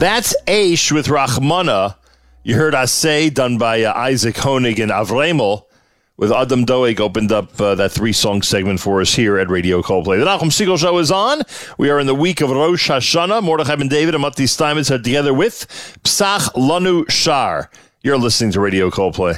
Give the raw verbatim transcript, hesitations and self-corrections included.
That's Aish with Rachmana. You heard Asay, done by uh, Isaac Honig and Avremel, with Adam Doeg opened up uh, that three-song segment for us here at Radio Coldplay. The Nachum Segal Show is on. We are in the week of Rosh Hashanah. Mordechai Ben David and Matti Steinmetz are together with Psach Lanu Shar. You're listening to Radio Coldplay.